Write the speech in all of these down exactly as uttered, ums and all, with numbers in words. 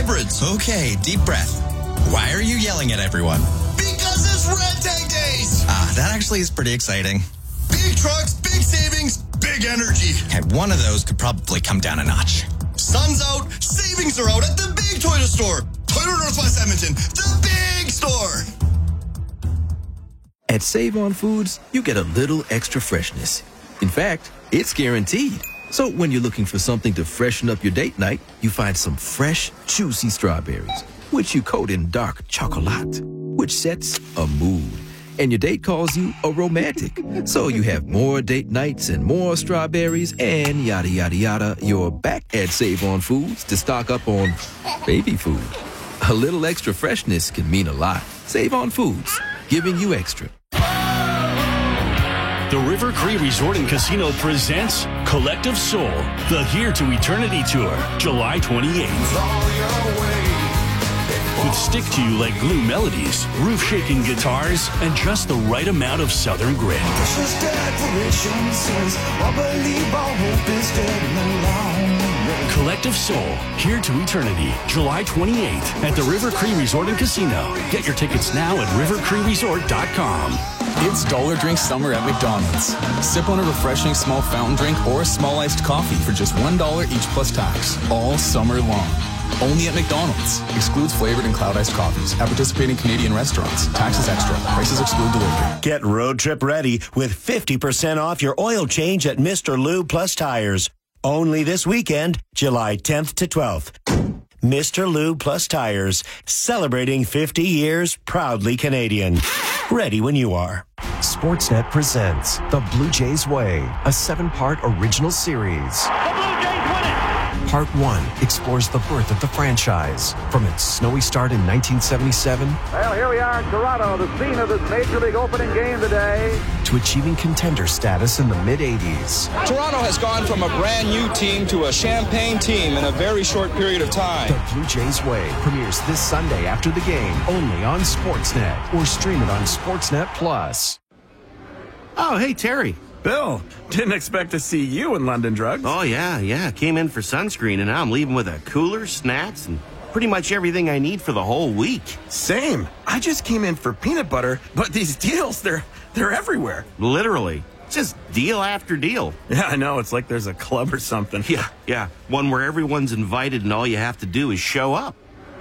hybrids. Okay, deep breath. Why are you yelling at everyone? Because it's Red Tank Days. Ah, that actually is pretty exciting. Big trucks, big savings, big energy. And one of those could probably come down a notch. Sun's out, savings are out at the big Toyota store. Toyota Northwest Edmonton, the big store. At Save-On Foods, you get a little extra freshness. In fact, it's guaranteed. So when you're looking for something to freshen up your date night, you find some fresh, juicy strawberries, which you coat in dark chocolate, which sets a mood. And your date calls you a romantic. So you have more date nights and more strawberries and yada, yada, yada. You're back at Save-On Foods to stock up on baby food. A little extra freshness can mean a lot. Save-On Foods, giving you extra. The River Cree Resort and Casino presents Collective Soul, the Here to Eternity Tour, July twenty-eighth. With stick-to-you-like glue melodies, roof-shaking guitars, and just the right amount of southern grit. Collective Soul, Here to Eternity, July twenty-eighth at the River Cree Resort and Casino. Get your tickets now at river cree resort dot com. It's Dollar Drink Summer at McDonald's. Sip on a refreshing small fountain drink or a small iced coffee for just one dollar each plus tax, all summer long. Only at McDonald's. Excludes flavored and cloud iced coffees. At participating Canadian restaurants. Taxes extra. Prices exclude delivery. Get road trip ready with fifty percent off your oil change at Mister Lube Plus Tires. Only this weekend, July tenth to twelfth. Mister Lube Plus Tires, celebrating fifty years, proudly Canadian. Ready when you are. Sportsnet presents The Blue Jays Way, a seven-part original series. The Blue Jays win it! Part one explores the birth of the franchise, from its snowy start in nineteen seventy-seven. Well, here we are in Toronto, the scene of this Major League opening game today. To achieving contender status in the mid-eighties. Toronto has gone from a brand new team to a champagne team in a very short period of time. The Blue Jays Way premieres this Sunday after the game, only on Sportsnet, or stream it on Sportsnet Plus. Oh, hey, Terry. Bill, didn't expect to see you in London Drugs. Oh, yeah, yeah. Came in for sunscreen, and now I'm leaving with a cooler, snacks, and pretty much everything I need for the whole week. Same. I just came in for peanut butter, but these deals, they're they're everywhere. Literally. Just deal after deal. Yeah, I know. It's like there's a club or something. Yeah, yeah. One where everyone's invited and all you have to do is show up.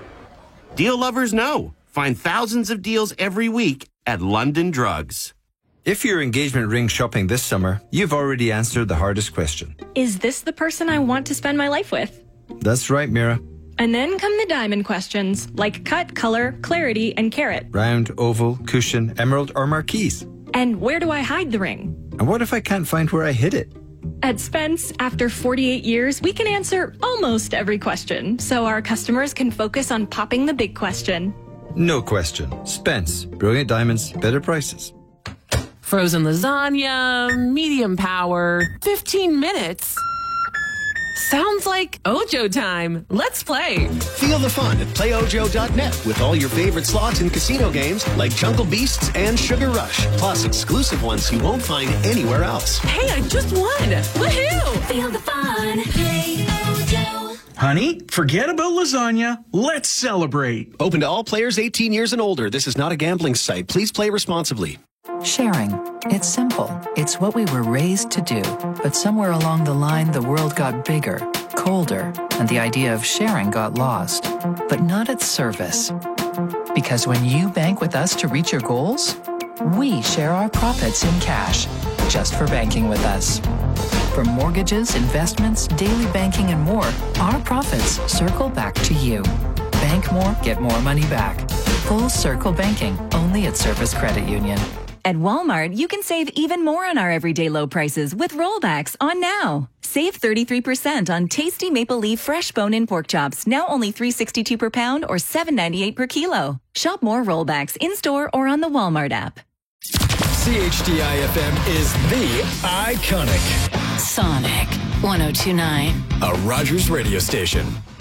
Deal lovers know. Find thousands of deals every week at London Drugs. If you're engagement ring shopping this summer, you've already answered the hardest question. Is this the person I want to spend my life with? That's right, Mira. And then come the diamond questions, like cut, color, clarity, and carat. Round, oval, cushion, emerald, or marquise. And where do I hide the ring? And what if I can't find where I hid it? At Spence, after forty-eight years, we can answer almost every question, so our customers can focus on popping the big question. No question. Spence. Brilliant diamonds, better prices. Frozen lasagna, medium power, fifteen minutes. Sounds like Ojo time. Let's play. Feel the fun at play ojo dot net with all your favorite slots and casino games like Jungle Beasts and Sugar Rush, plus exclusive ones you won't find anywhere else. Hey, I just won. Woohoo! Feel the fun. Play Ojo. Honey, forget about lasagna. Let's celebrate. Open to all players eighteen years and older. This is not a gambling site. Please play responsibly. Sharing. It's simple. It's what we were raised to do. But somewhere along the line, the world got bigger, colder, and the idea of sharing got lost. But not at Service. Because when you bank with us to reach your goals, we share our profits in cash, just for banking with us. For mortgages, investments, daily banking, and more, our profits circle back to you. Bank more, get more money back. Full Circle Banking, only at Service Credit Union. At Walmart, you can save even more on our everyday low prices with rollbacks on now. Save thirty-three percent on tasty Maple Leaf fresh bone-in pork chops, now only three dollars and sixty-two cents per pound or seven dollars and ninety-eight cents per kilo. Shop more rollbacks in-store or on the Walmart app. C H D I F M is the iconic Sonic one oh two point nine. A Rogers radio station.